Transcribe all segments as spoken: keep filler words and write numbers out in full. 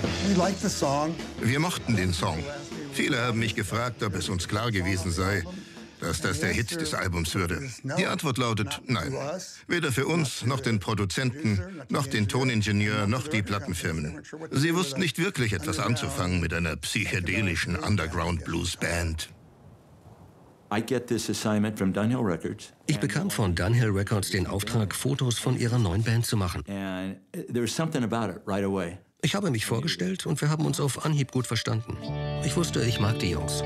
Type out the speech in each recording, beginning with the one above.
Wir mochten den Song. Viele haben mich gefragt, ob es uns klar gewesen sei, dass das der Hit des Albums würde. Die Antwort lautet nein. Weder für uns, noch den Produzenten, noch den Toningenieur, noch die Plattenfirmen. Sie wussten nicht wirklich etwas anzufangen mit einer psychedelischen Underground-Blues-Band. Ich bekam von Dunhill Records den Auftrag, Fotos von ihrer neuen Band zu machen. Ich habe mich vorgestellt und wir haben uns auf Anhieb gut verstanden. Ich wusste, ich mag die Jungs.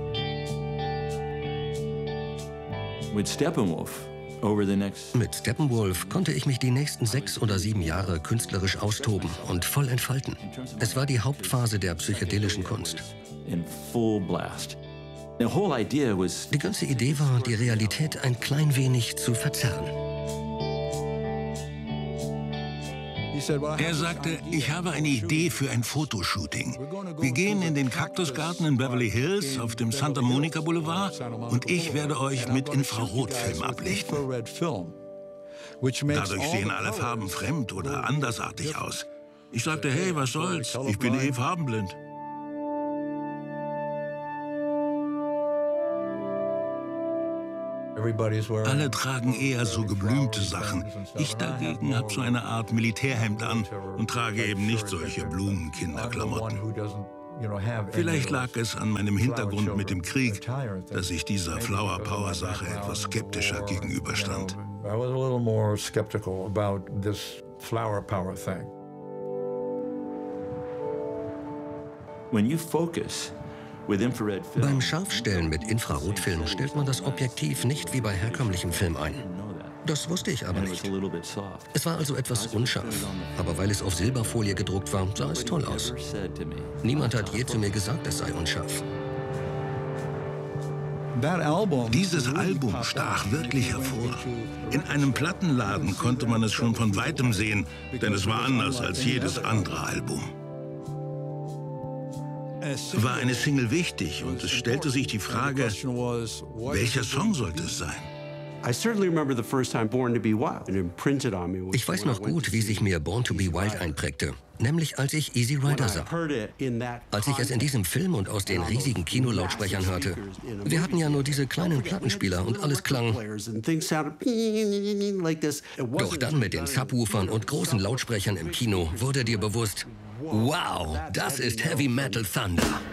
Mit Steppenwolf konnte ich mich die nächsten sechs oder sieben Jahre künstlerisch austoben und voll entfalten. Es war die Hauptphase der psychedelischen Kunst. Die ganze Idee war, die Realität ein klein wenig zu verzerren. Er sagte, ich habe eine Idee für ein Fotoshooting. Wir gehen in den Kaktusgarten in Beverly Hills auf dem Santa Monica Boulevard und ich werde euch mit Infrarotfilm ablichten. Dadurch sehen alle Farben fremd oder andersartig aus. Ich sagte, hey, was soll's? Ich bin eh farbenblind. Alle tragen eher so geblümte Sachen. Ich dagegen habe so eine Art Militärhemd an und trage eben nicht solche Blumenkinderklamotten. Vielleicht lag es an meinem Hintergrund mit dem Krieg, dass ich dieser Flower Power Sache etwas skeptischer gegenüberstand. When you focus Beim Scharfstellen mit Infrarotfilm stellt man das Objektiv nicht wie bei herkömmlichem Film ein. Das wusste ich aber nicht. Es war also etwas unscharf, aber weil es auf Silberfolie gedruckt war, sah es toll aus. Niemand hat je zu mir gesagt, es sei unscharf. Dieses Album stach wirklich hervor. In einem Plattenladen konnte man es schon von weitem sehen, denn es war anders als jedes andere Album. War eine Single wichtig und es stellte sich die Frage, welcher Song sollte es sein? Ich weiß noch gut, wie sich mir Born to be Wild einprägte, nämlich als ich Easy Rider sah. Als ich es in diesem Film und aus den riesigen Kinolautsprechern hörte. Wir hatten ja nur diese kleinen Plattenspieler und alles klang. Doch dann mit den Subwoofern und großen Lautsprechern im Kino wurde dir bewusst, wow, das ist Heavy Metal Thunder.